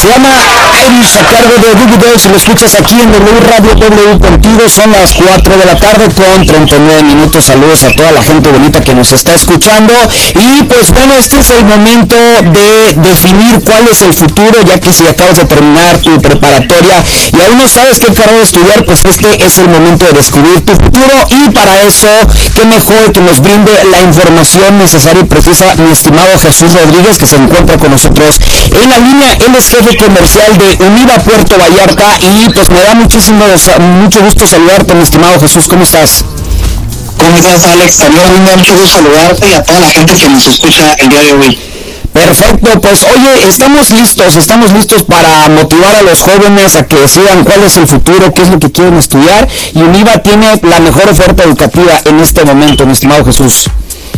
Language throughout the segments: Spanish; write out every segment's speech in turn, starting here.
Se llama Iris, a cargo de Google Dolls. Lo escuchas aquí en W Radio W contigo. Son las 4 de la tarde con 39 minutos. Saludos a toda la gente bonita que nos está escuchando. Y pues bueno, este es el momento de definir cuál es el futuro, ya que si acabas de terminar tu preparatoria y aún no sabes qué carrera estudiar, pues este es el momento de descubrir tu futuro. Y para eso, qué mejor que nos brinde la información necesaria y precisa mi estimado Jesús Rodríguez, que se encuentra con nosotros en la línea. Él es jefe comercial de Univa Puerto Vallarta y pues me da mucho gusto saludarte, mi estimado Jesús. ¿Cómo estás? ¿Cómo estás, Alex? También me da mucho gusto saludarte y a toda la gente que nos escucha el día de hoy. Perfecto, pues oye, estamos listos para motivar a los jóvenes a que decidan cuál es el futuro, qué es lo que quieren estudiar, y Univa tiene la mejor oferta educativa en este momento, mi estimado Jesús.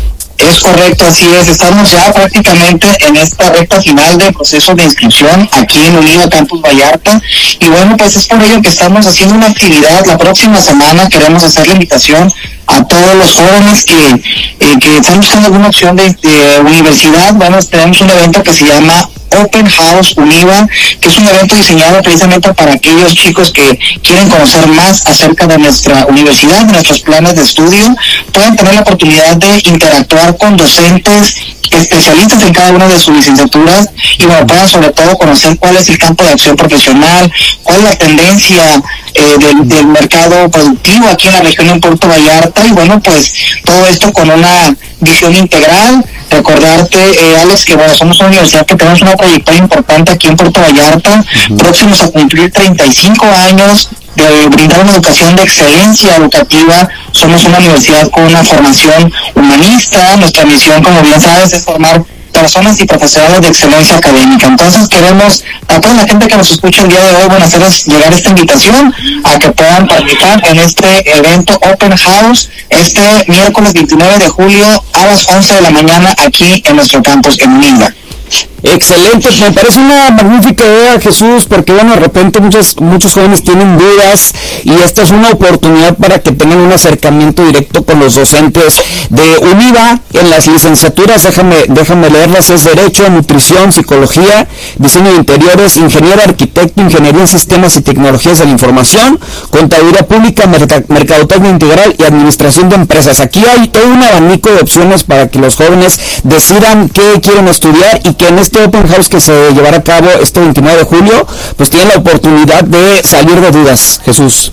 Es correcto, así es. Estamos ya prácticamente en esta recta final del proceso de inscripción aquí en Univa Campus Vallarta. Y bueno, pues es por ello que estamos haciendo una actividad. La próxima semana queremos hacer la invitación a todos los jóvenes que están buscando alguna opción de universidad. Bueno, tenemos un evento que se llama Open House Univa, que es un evento diseñado precisamente para aquellos chicos que quieren conocer más acerca de nuestra universidad, de nuestros planes de estudio. Pueden tener la oportunidad de interactuar con docentes especialistas en cada una de sus licenciaturas y bueno, puedan sobre todo conocer cuál es el campo de acción profesional, cuál es la tendencia del mercado productivo aquí en la región de Puerto Vallarta, y bueno, pues todo esto con una visión integral. Recordarte, Alex, que bueno, somos una universidad que tenemos una trayectoria importante aquí en Puerto Vallarta, próximos a cumplir 35 años de brindar una educación de excelencia educativa. Somos una universidad con una formación humanista. Nuestra misión, como bien sabes, es formar personas y profesionales de excelencia académica. Entonces queremos a toda la gente que nos escucha el día de hoy, bueno, hacerles llegar esta invitación a que puedan participar en este evento Open House este miércoles 29 de julio a las 11 de la mañana aquí en nuestro campus en Univa. Excelente, me parece una magnífica idea, Jesús, porque bueno, de repente muchos jóvenes tienen dudas y esta es una oportunidad para que tengan un acercamiento directo con los docentes de Univa en las licenciaturas. Déjame leerlas: es Derecho, Nutrición, Psicología, Diseño de Interiores, Ingeniero, Arquitecto, Ingeniería en Sistemas y Tecnologías de la Información, Contaduría Pública, Mercadotecnia Integral y Administración de Empresas. Aquí hay todo un abanico de opciones para que los jóvenes decidan qué quieren estudiar y que en este Open House que se llevará a cabo este 29 de julio, pues tienen la oportunidad de salir de dudas, Jesús.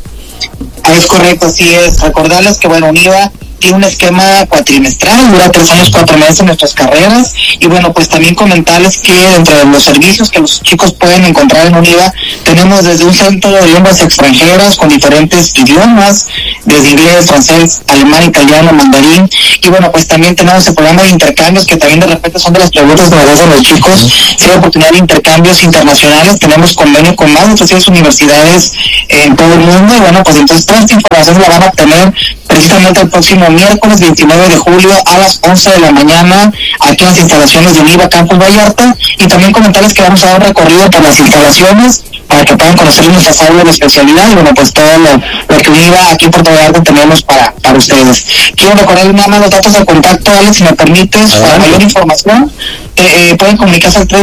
Es correcto, así es. Recordarles que bueno, Univa tiene un esquema cuatrimestral, dura 3 años, 4 meses en nuestras carreras, y bueno, pues también comentarles que entre los servicios que los chicos pueden encontrar en Univa, tenemos desde un centro de lenguas extranjeras con diferentes idiomas, desde inglés, francés, alemán, italiano, mandarín, y bueno, pues también tenemos el programa de intercambios, que también de repente son de las preguntas que nos hacen los chicos. Si hay oportunidad de intercambios internacionales, tenemos convenio con más de 300 universidades en todo el mundo, y bueno, pues entonces toda esta información la van a obtener precisamente el próximo miércoles 29 de julio a las 11 de la mañana aquí en las instalaciones de Univa Campus Vallarta. Y también comentarles que vamos a dar un recorrido por las instalaciones para que puedan conocer nuestras aulas de especialidad y bueno, pues todo lo que Univa aquí en Puerto Vallarta tenemos para ustedes. Quiero recordar nada más los datos de contacto, Alex, si me permites, para mayor información. Pueden comunicarse al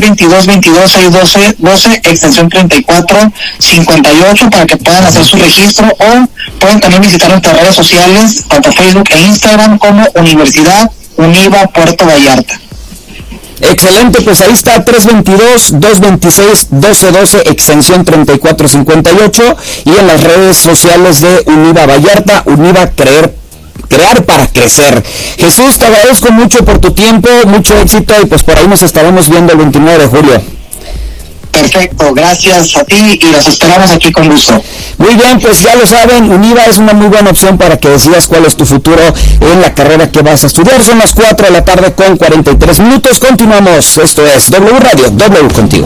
322-22-612, extensión 3458, para que puedan hacer su registro, o pueden también visitar nuestras redes sociales, tanto Facebook e Instagram como Universidad Univa Puerto Vallarta. Excelente, pues ahí está, 322-226-1212, extensión 3458, y en las redes sociales de Univa Vallarta, Univa crear para crecer. Jesús, te agradezco mucho por tu tiempo, mucho éxito, y pues por ahí nos estaremos viendo el 29 de julio. Perfecto, gracias a ti y los esperamos aquí con gusto. Muy bien, pues ya lo saben, Univa es una muy buena opción para que decidas cuál es tu futuro en la carrera que vas a estudiar. Son las 4 de la tarde con 43 minutos. Continuamos, esto es W Radio, W contigo.